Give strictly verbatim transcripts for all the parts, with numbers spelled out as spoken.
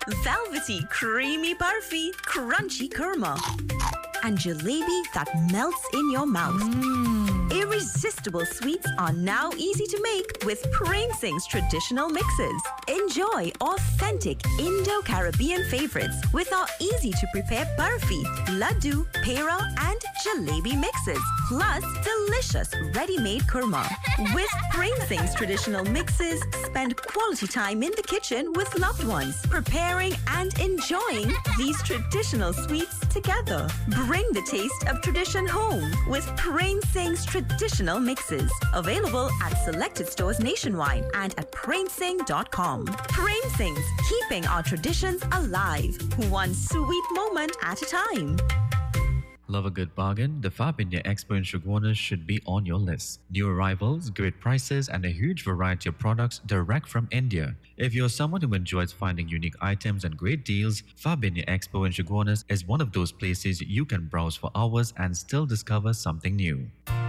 velvety, creamy barfi, crunchy kurma, and jalebi that melts in your mouth. Irresistible sweets are now easy to make with Prem Singh's traditional mixes. Enjoy authentic Indo-Caribbean favorites with our easy-to-prepare barfi, laddu, pera, and jalebi mixes, plus delicious ready-made kurma. With Prem Singh's traditional mixes, spend quality time in the kitchen with loved ones, preparing and enjoying these traditional sweets together. Bring the taste of tradition home with Prem Singh's traditional mixes. Available at selected stores nationwide and at prem singh dot com. Prem Singh's, keeping our traditions alive, one sweet moment at a time. Love a good bargain? The Fab India Expo in Shogunas should be on your list. New arrivals, great prices, and a huge variety of products direct from India. If you're someone who enjoys finding unique items and great deals, Fab India Expo in Shogunas is one of those places you can browse for hours and still discover something new.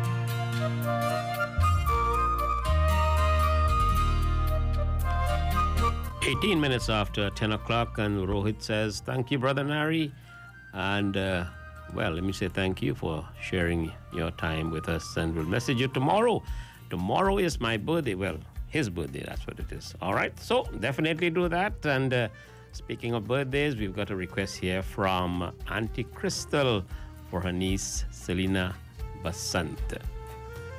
eighteen minutes after ten o'clock, and Rohit says, thank you, Brother Nari. And, uh, well, let me say thank you for sharing your time with us, and we'll message you tomorrow. Tomorrow is my birthday. Well, his birthday, that's what it is. All right, so definitely do that. And uh, speaking of birthdays, we've got a request here from Auntie Crystal for her niece, Selena Basant.